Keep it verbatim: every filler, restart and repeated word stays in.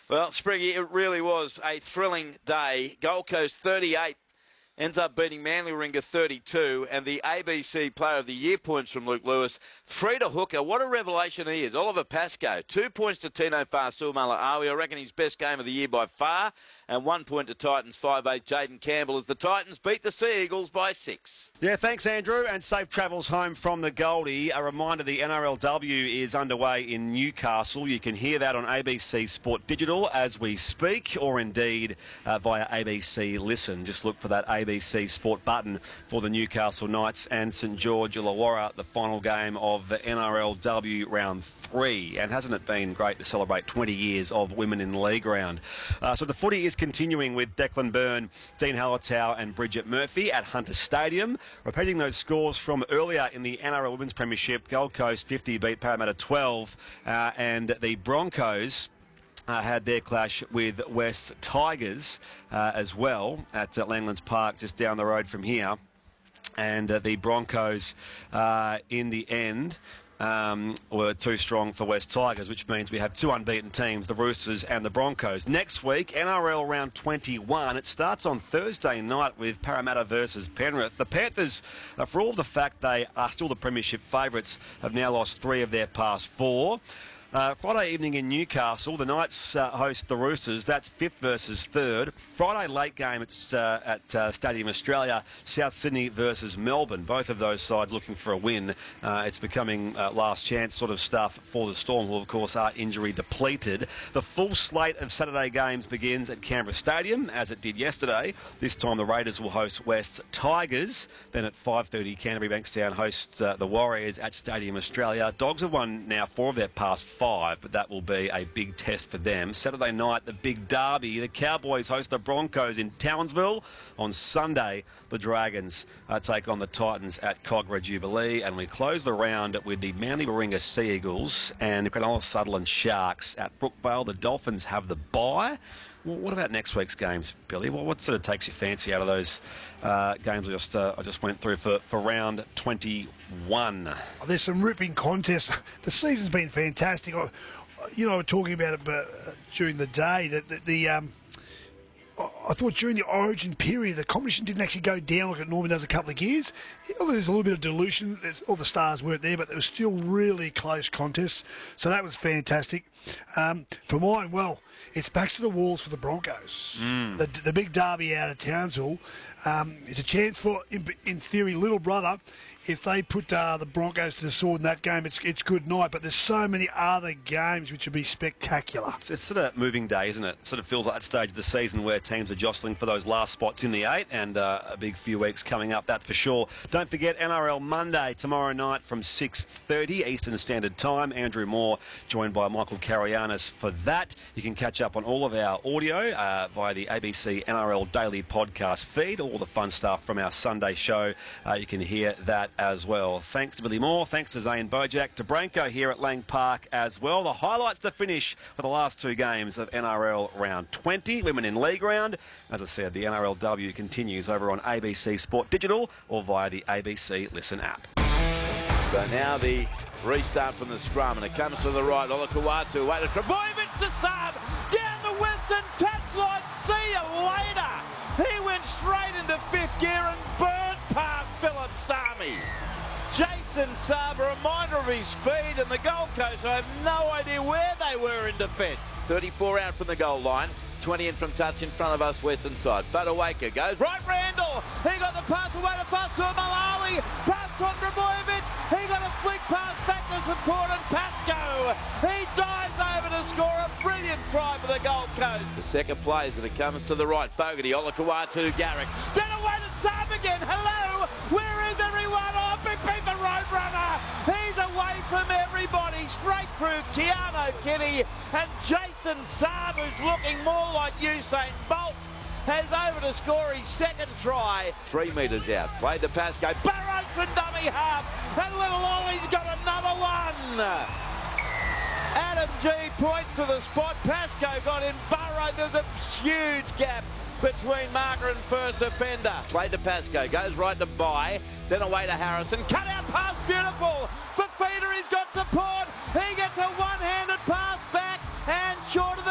Well, Spriggy, it really was a thrilling day. Gold Coast thirty-eight ends up beating Manly Warringah thirty-two, and the A B C Player of the Year points from Luke Lewis. Three to hooker. What a revelation he is. Oliver Pascoe. Two points to Tino Fa'asuamaleaui. I reckon his best game of the year by far. And one point to Titans five eight Jaden Campbell as the Titans beat the Sea Eagles by six. Yeah, thanks, Andrew, and safe travels home from the Goldie. A reminder, the N R L W is underway in Newcastle. You can hear that on A B C Sport Digital as we speak, or indeed uh, via A B C Listen. Just look for that A B C Sport button for the Newcastle Knights and St George Illawarra, the final game of the N R L W round three. And hasn't it been great to celebrate twenty years of women in league round? Uh, so the footy is continuing with Declan Byrne, Dean Hallertau and Bridget Murphy at Hunter Stadium. Repeating those scores from earlier in the N R L Women's Premiership, Gold Coast fifty beat Parramatta twelve, uh, and the Broncos Uh, had their clash with West Tigers uh, as well at uh, Langlands Park, just down the road from here. And uh, the Broncos, uh, in the end, um, were too strong for West Tigers, which means we have two unbeaten teams, the Roosters and the Broncos. Next week, N R L round twenty-one. It starts on Thursday night with Parramatta versus Penrith. The Panthers, uh, for all the fact they are still the premiership favourites, have now lost three of their past four. Uh, Friday evening in Newcastle, the Knights uh, host the Roosters. That's fifth versus third. Friday late game, it's uh, at uh, Stadium Australia, South Sydney versus Melbourne. Both of those sides looking for a win. Uh, it's becoming uh, last chance sort of stuff for the Storm, who of course are injury depleted. The full slate of Saturday games begins at Canberra Stadium, as it did yesterday. This time the Raiders will host West Tigers. Then at five thirty, Canterbury Bankstown hosts uh, the Warriors at Stadium Australia. Dogs have won now four of their past five. Five, but that will be a big test for them. Saturday night, the big derby. The Cowboys host the Broncos in Townsville. On Sunday, the Dragons uh, take on the Titans at Cogra Jubilee. And we close the round with the Manly Warringah Sea Eagles and the Cronulla Sutherland Sharks at Brookvale. The Dolphins have the bye. Well, what about next week's games, Billy? Well, what sort of takes your fancy out of those uh, games I just uh, I just went through for, for round twenty-one? Oh, there's some ripping contests. The season's been fantastic. I, you know, we're talking about it uh, during the day that the, the um, I thought during the Origin period, the competition didn't actually go down like it normally does a couple of years. You know, there's a little bit of dilution. There's, all the stars weren't there, but there was still really close contests. So that was fantastic. Um, for mine, well, it's back to the walls for the Broncos. Mm. The, the big derby out of Townsville. Um, it's a chance for, in, in theory, little brother. If they put uh, the Broncos to the sword in that game, it's it's good night. But there's so many other games which would be spectacular. It's, it's sort of moving day, isn't it? It sort of feels like that stage of the season where teams are jostling for those last spots in the eight, and uh, a big few weeks coming up, that's for sure. Don't forget N R L Monday tomorrow night from six thirty Eastern Standard Time. Andrew Moore joined by Michael Carianis for that. You can catch up on all of our audio uh, via the A B C N R L Daily Podcast feed. All the fun stuff from our Sunday show, uh, you can hear that as well. Thanks to Billy Moore, thanks to Zane Bojack, to Branko here at Lang Park as well. The highlights to finish for the last two games of N R L round twenty, Women in League round. As I said, the N R L W continues over on A B C Sport Digital or via the A B C Listen app. So now the restart from the scrum, and it comes to the right. Olakau'atu, wait, Trebojevic to Saab, down the western touchline. See you later. He went straight into fifth gear and burned past Philip Sami. Jason Saab, a reminder of his speed, and the Gold Coast, I have no idea where they were in defence. thirty-four out from the goal line. twenty in from touch in front of us, western side. Fotuaika goes right, Randall. He got the pass away to Fa'asuamaleaui. Pass to Trebojevic. He got a flick pass back to support and Pascoe. He dives over to score a brilliant try for the Gold Coast. The second plays, and it comes to the right. Fogarty, Olakau'atu, Garrick. Then away to Saab again. Hello, where is everyone? Oh, Big Pete the Roadrunner. He's away from everybody. Straight through Keanu Kinney and Jason Saab, who's looking more like Usain Bolt, has over to score his second try. Three metres out. Played to Pascoe. Barrow from dummy half. And little Ollie's got another one. Adam G points to the spot. Pascoe got in. Barrow, there's a huge gap between marker and first defender. Played to Pascoe. Goes right to Bye. Then away to Harrison. Cut out pass. Beautiful. For Feeder, he's got support. He gets a one-handed pass back and short of